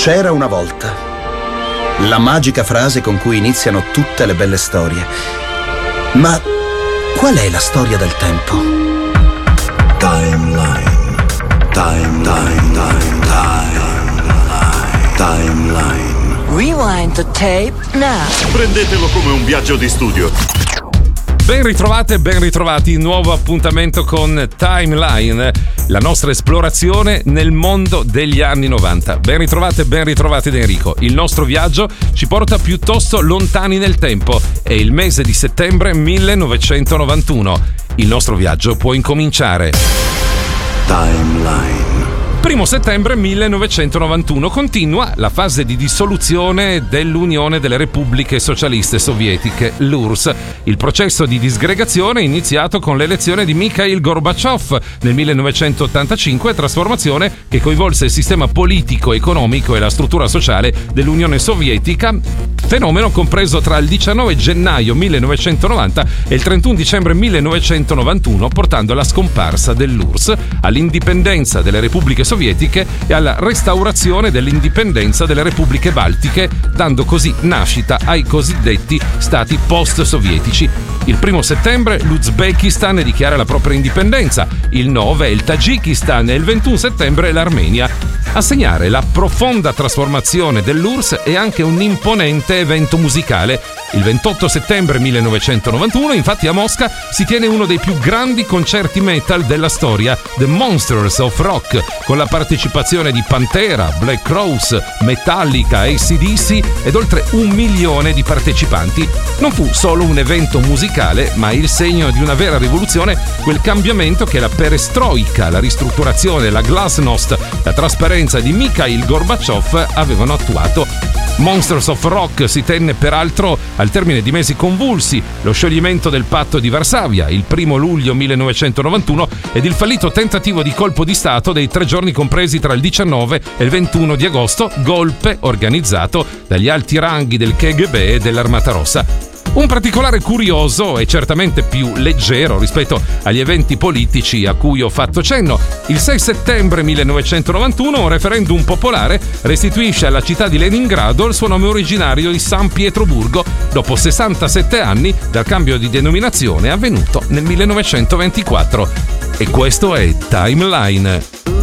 C'era una volta. La magica frase con cui iniziano tutte le belle storie. Ma qual è la storia del tempo? Timeline. Rewind the tape now. Prendetelo come un viaggio di studio. Ben ritrovate e ben ritrovati, nuovo appuntamento con Timeline, la nostra esplorazione nel mondo degli anni 90. Ben ritrovate e ben ritrovati da Enrico. Il nostro viaggio ci porta piuttosto lontani nel tempo. È il mese di settembre 1991. Il nostro viaggio può incominciare. Timeline. 1 settembre 1991 continua la fase di dissoluzione dell'Unione delle Repubbliche Socialiste Sovietiche, l'URSS. Il processo di disgregazione è iniziato con l'elezione di Mikhail Gorbaciov nel 1985, trasformazione che coinvolse il sistema politico, economico e la struttura sociale dell'Unione Sovietica, fenomeno compreso tra il 19 gennaio 1990 e il 31 dicembre 1991, portando alla scomparsa dell'URSS, all'indipendenza delle Repubbliche Sovietiche e alla restaurazione dell'indipendenza delle Repubbliche Baltiche, dando così nascita ai cosiddetti stati post-sovietici. Il 1 settembre l'Uzbekistan dichiara la propria indipendenza, il 9 il Tagikistan e il 21 settembre l'Armenia. A segnare la profonda trasformazione dell'URSS è anche un imponente evento musicale. Il 28 settembre 1991, infatti, a Mosca si tiene uno dei più grandi concerti metal della storia, The Monsters of Rock, con la partecipazione di Pantera, Black Crowes, Metallica, AC/DC ed oltre 1 milione di partecipanti. Non fu solo un evento musicale, ma il segno di una vera rivoluzione, quel cambiamento che la perestroika, la ristrutturazione, la glasnost, la trasparenza di Mikhail Gorbaciov avevano attuato. Monsters of Rock si tenne peraltro al termine di mesi convulsi, lo scioglimento del patto di Varsavia il 1 luglio 1991 ed il fallito tentativo di colpo di stato dei 3 giorni compresi tra il 19 e il 21 di agosto, golpe organizzato dagli alti ranghi del KGB e dell'Armata Rossa. Un particolare curioso e certamente più leggero rispetto agli eventi politici a cui ho fatto cenno. Il 6 settembre 1991 un referendum popolare restituisce alla città di Leningrado il suo nome originario di San Pietroburgo dopo 67 anni dal cambio di denominazione avvenuto nel 1924. E questo è Timeline.